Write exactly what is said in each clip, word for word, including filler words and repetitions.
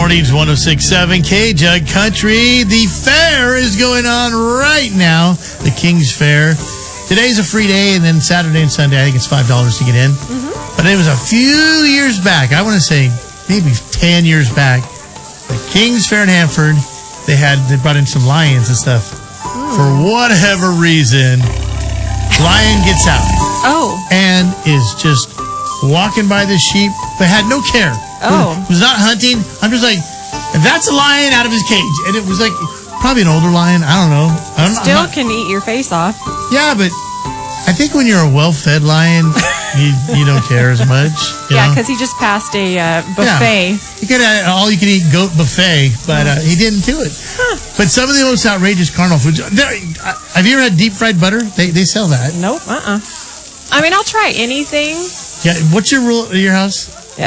mornings, one oh six point seven K-Jug Country. The fair is going on right now, the King's Fair. Today's a free day, and then Saturday and Sunday, I think it's five dollars to get in. Mm-hmm. But it was a few years back, I want to say maybe ten years back, the King's Fair in Hanford, they had they brought in some lions and stuff. Mm. For whatever reason, lion gets out. Oh. And is just walking by the sheep, but had no care. Oh. Was not hunting. I'm just like, that's a lion out of his cage. And it was like, probably an older lion. I don't know. I don't Still know. can eat your face off. Yeah, but I think when you're a well-fed lion, you you don't care as much. You Yeah, know? because he just passed a uh, buffet. Yeah. You could have an all-you-can-eat goat buffet, but uh, he didn't do it. Huh. But some of the most outrageous carnival foods. Have you ever had deep-fried butter? They they sell that. Nope. Uh-uh. I mean, I'll try anything. Yeah. What's your rule at your house? Yeah.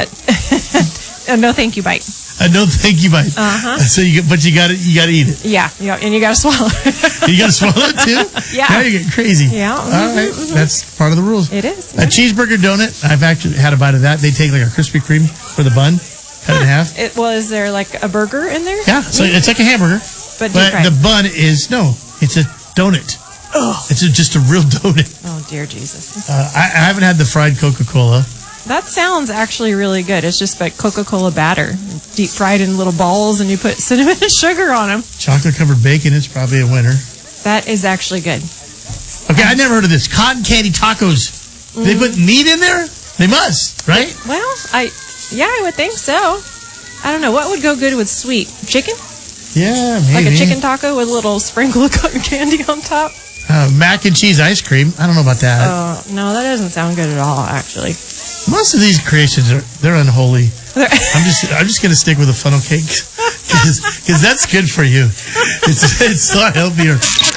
uh, no, thank you, bite. Uh, no, thank you, bite. Uh-huh. So you, but you got to you got to eat it. Yeah, yeah, and you got to swallow. You got to swallow it too. Yeah. Now you're getting crazy. Yeah. All right. Mm-hmm. That's part of the rules. It is. A cheeseburger donut. I've actually had a bite of that. They take like a Krispy Kreme for the bun, cut it in half. It was there like a burger in there? Yeah. So it's like a hamburger, but, but the bun is no. It's a donut. Oh. It's a, just a real donut. Oh dear Jesus. Uh, I, I haven't had the fried Coca-Cola. That sounds actually really good. It's just like Coca-Cola batter, deep fried in little balls, and you put cinnamon and sugar on them. Chocolate-covered bacon is probably a winner. That is actually good. Okay, I never heard of this. Cotton candy tacos. Mm. They put meat in there? They must, right? Well, I yeah, I would think so. I don't know. What would go good with sweet? Chicken? Yeah, maybe. Like a chicken taco with a little sprinkle of cotton candy on top? Uh, mac and cheese ice cream. I don't know about that. Oh, uh, no, that doesn't sound good at all, actually. Most of these creations are they're unholy. I'm just I'm just gonna stick with a funnel cake because that's good for you. It's it's a lot healthier.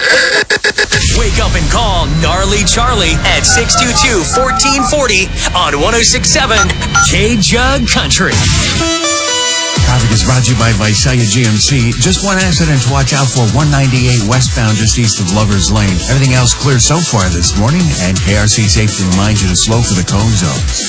Wake up and call Gnarly Charlie at six two two, one four four zero on one oh six point seven K-Jug Country. Traffic is brought to you by Visalia G M C. Just one accident to watch out for, one ninety-eight westbound just east of Lover's Lane. Everything else clear so far this morning, and K R C Safety reminds you to slow for the cone zones.